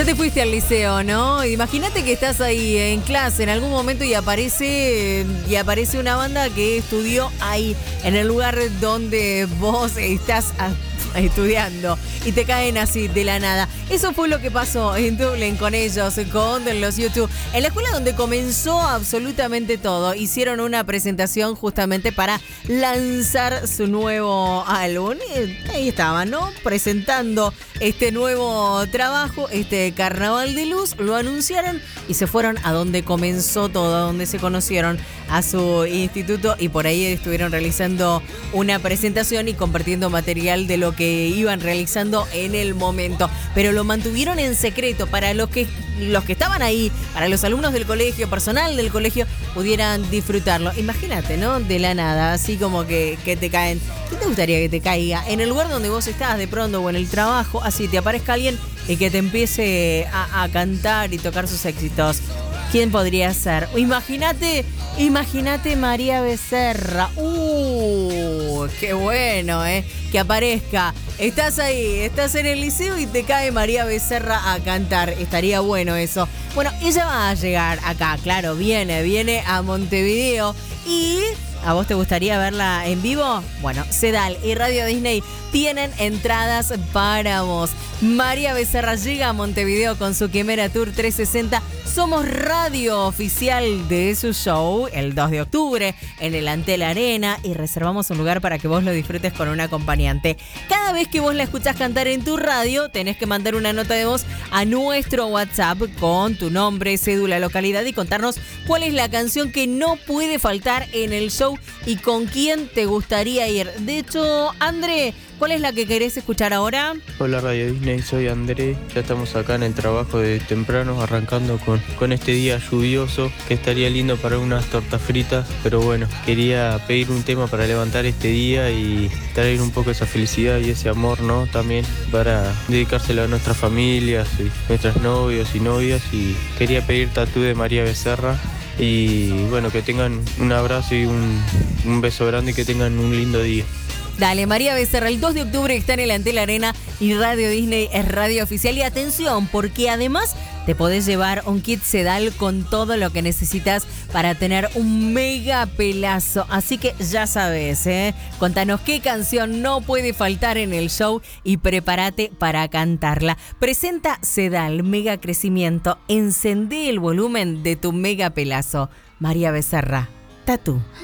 Ya te fuiste al liceo, ¿no? Imagínate que estás ahí en clase en algún momento y aparece una banda que estudió ahí, en el lugar donde vos estás estudiando, y te caen así de la nada. Eso fue lo que pasó en Dublín con ellos, con los YouTube. En la escuela donde comenzó absolutamente todo, hicieron una presentación justamente para lanzar su nuevo álbum. Y ahí estaban, ¿no? Presentando este nuevo trabajo, este Carnaval de Luz. Lo anunciaron y se fueron a donde comenzó todo, a donde se conocieron, a su instituto, y por ahí estuvieron realizando una presentación y compartiendo material de lo que iban realizando en el momento. Pero lo mantuvieron en secreto para los que estaban ahí, para los alumnos del colegio, personal del colegio, pudieran disfrutarlo. Imagínate, ¿no? De la nada, así como que te caen. ¿Qué te gustaría que te caiga? En el lugar donde vos estás de pronto, o en el trabajo, así te aparezca alguien y que te empiece a cantar y tocar sus éxitos. ¿Quién podría ser? Imagínate María Becerra. Qué bueno, que aparezca. Estás ahí, estás en el liceo y te cae María Becerra a cantar. Estaría bueno eso. Bueno, ella va a llegar acá, claro, viene a Montevideo. Y ¿a vos te gustaría verla en vivo? Bueno, Sedal y Radio Disney tienen entradas para vos. María Becerra llega a Montevideo con su Quimera Tour 360. Somos radio oficial de su show el 2 de octubre en el Antel Arena, y reservamos un lugar para que vos lo disfrutes con un acompañante. Cada vez que vos la escuchás cantar en tu radio, tenés que mandar una nota de voz a nuestro WhatsApp con tu nombre, cédula, localidad y contarnos cuál es la canción que no puede faltar en el show y con quién te gustaría ir. De hecho, André, ¿cuál es la que querés escuchar ahora? Hola Radio Disney, soy André. Ya estamos acá en el trabajo de temprano, arrancando con este día lluvioso, que estaría lindo para unas tortas fritas. Pero bueno, quería pedir un tema para levantar este día y traer un poco esa felicidad y ese amor, ¿no? También para dedicárselo a nuestras familias y nuestros novios y novias. Y quería pedir Tatú de María Becerra. Y bueno, que tengan un abrazo y un beso grande y que tengan un lindo día. Dale, María Becerra, el 2 de octubre está en el Antel Arena y Radio Disney es radio oficial. Y atención, porque además te podés llevar un kit Sedal con todo lo que necesitas para tener un mega pelazo. Así que ya sabes, contanos qué canción no puede faltar en el show y prepárate para cantarla. Presenta Sedal, mega crecimiento. Encendé el volumen de tu mega pelazo. María Becerra, Tatú.